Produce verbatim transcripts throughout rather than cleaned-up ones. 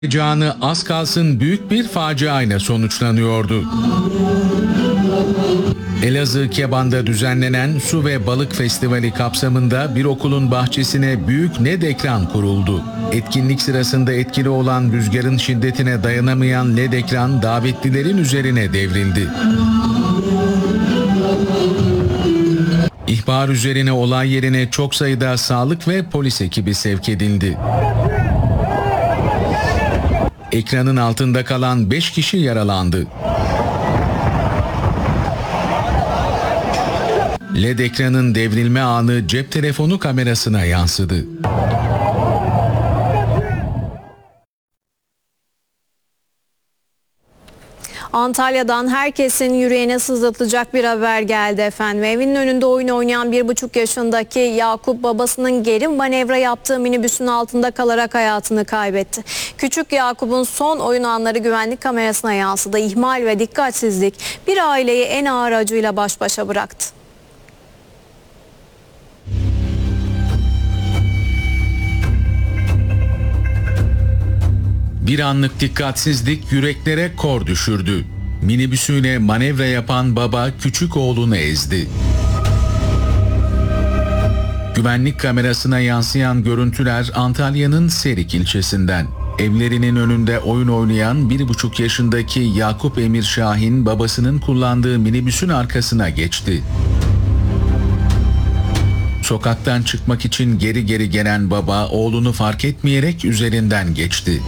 Canı az kalsın büyük bir faciayla sonuçlanıyordu. Elazığ Keban'da düzenlenen Su ve Balık Festivali kapsamında bir okulun bahçesine büyük L E D ekran kuruldu. Etkinlik sırasında etkili olan rüzgarın şiddetine dayanamayan L E D ekran davetlilerin üzerine devrildi. İhbar üzerine olay yerine çok sayıda sağlık ve polis ekibi sevk edildi. Ekranın altında kalan beş kişi yaralandı. L E D ekranın devrilme anı cep telefonu kamerasına yansıdı. Antalya'dan herkesin yüreğine sızlatacak bir haber geldi efendim. Evinin önünde oyun oynayan bir buçuk yaşındaki Yakup babasının geri manevra yaptığı minibüsün altında kalarak hayatını kaybetti. Küçük Yakup'un son oyun anları güvenlik kamerasına yansıdı. İhmal ve dikkatsizlik bir aileyi en ağır acıyla baş başa bıraktı. Bir anlık dikkatsizlik yüreklere kor düşürdü. Minibüsüyle manevra yapan baba küçük oğlunu ezdi. Güvenlik kamerasına yansıyan görüntüler Antalya'nın Serik ilçesinden. Evlerinin önünde oyun oynayan bir buçuk yaşındaki Yakup Emir Şahin babasının kullandığı minibüsün arkasına geçti. Sokaktan çıkmak için geri geri gelen baba oğlunu fark etmeyerek üzerinden geçti.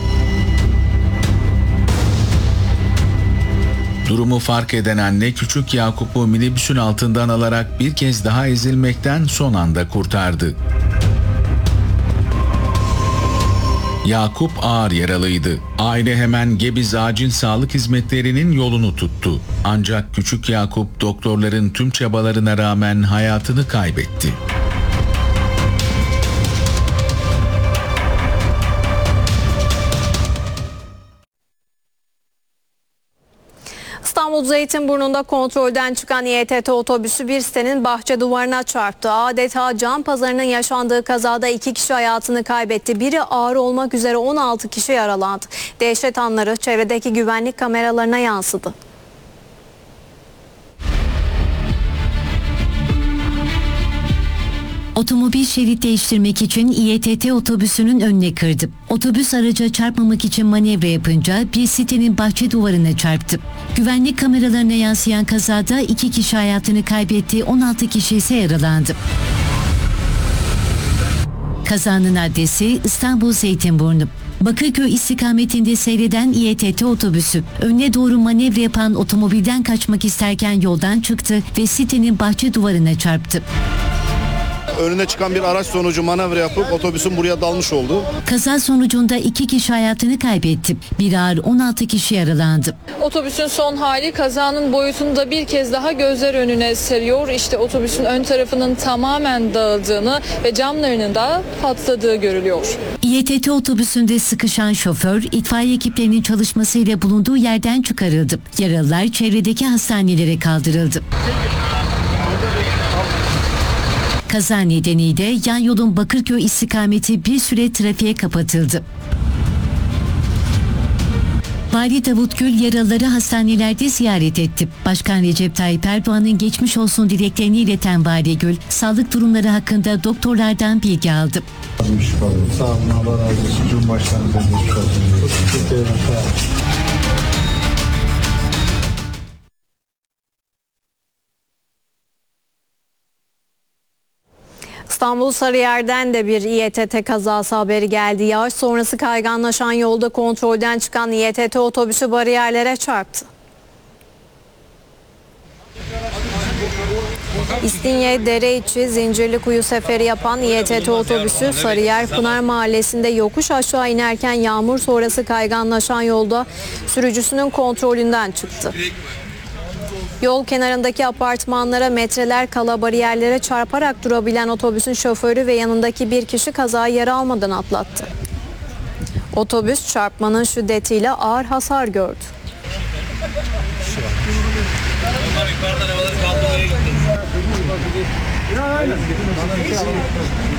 Durumu fark eden anne küçük Yakup'u minibüsün altından alarak bir kez daha ezilmekten son anda kurtardı. Yakup ağır yaralıydı. Aile hemen Gebze Acil Sağlık Hizmetleri'nin yolunu tuttu. Ancak küçük Yakup doktorların tüm çabalarına rağmen hayatını kaybetti. İstanbul Zeytinburnu'nda kontrolden çıkan İ T T otobüsü bir sitenin bahçe duvarına çarptı. Adeta can pazarının yaşandığı kazada iki kişi hayatını kaybetti. Biri ağır olmak üzere on altı kişi yaralandı. Dehşet anları çevredeki güvenlik kameralarına yansıdı. Otomobil şerit değiştirmek için İ T T otobüsünün önüne kırdı. Otobüs araca çarpmamak için manevra yapınca bir sitenin bahçe duvarına çarptı. Güvenlik kameralarına yansıyan kazada iki kişi hayatını kaybetti, on altı kişi ise yaralandı. Kazanın adresi İstanbul Zeytinburnu. Bakırköy istikametinde seyreden İ T T otobüsü önüne doğru manevra yapan otomobilden kaçmak isterken yoldan çıktı ve sitenin bahçe duvarına çarptı. Önüne çıkan bir araç sonucu manevra yapıp otobüsün buraya dalmış oldu. Kaza sonucunda iki kişi hayatını kaybetti. Bir ağır on altı kişi yaralandı. Otobüsün son hali kazanın boyutunu da bir kez daha gözler önüne seriyor. İşte otobüsün ön tarafının tamamen dağıldığını ve camlarının da patladığı görülüyor. İ T T otobüsünde sıkışan şoför itfaiye ekiplerinin çalışmasıyla bulunduğu yerden çıkarıldı. Yaralılar çevredeki hastanelere kaldırıldı. Kaza nedeniyle yan yolun Bakırköy istikameti bir süre trafiğe kapatıldı. Vali Davut Gül yaralıları hastanelerde ziyaret etti. Başkan Recep Tayyip Erdoğan'ın geçmiş olsun dileklerini ileten Vali Gül, sağlık durumları hakkında doktorlardan bilgi aldı. Sağ olun, Allah razı olsun. Cumhurbaşkanımıza geçmiş olsun. İstanbul Sarıyer'den de bir İ T T kazası haberi geldi. Yağış sonrası kayganlaşan yolda kontrolden çıkan İ T T otobüsü bariyerlere çarptı. İstinye Dereiçi Zincirlikuyu seferi yapan İ T T otobüsü Sarıyer Pınar Mahallesi'nde yokuş aşağı inerken yağmur sonrası kayganlaşan yolda sürücüsünün kontrolünden çıktı. Yol kenarındaki apartmanlara metreler kala bariyerlere çarparak durabilen otobüsün şoförü ve yanındaki bir kişi kazayı yara almadan atlattı. Otobüs çarpmanın şiddetiyle ağır hasar gördü. Yukarıdan havaları kaldırmaya gitti.